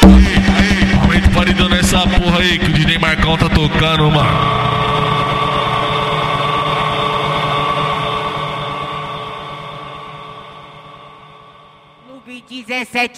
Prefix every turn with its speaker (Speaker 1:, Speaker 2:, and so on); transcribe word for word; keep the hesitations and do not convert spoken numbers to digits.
Speaker 1: Aumenta o paredão nessa porra aí que o D J Marcão tá tocando, mano.
Speaker 2: Clube dezessete